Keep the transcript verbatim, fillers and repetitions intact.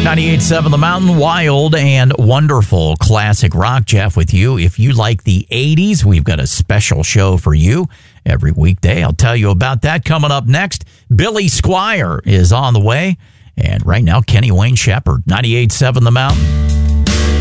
ninety-eight point seven The Mountain, wild and wonderful classic rock. Jeff with you. If you like the eighties, we've got a special show for you every weekday. I'll tell you about that coming up next. Billy Squier is on the way. And right now, Kenny Wayne Shepherd, ninety-eight point seven The Mountain.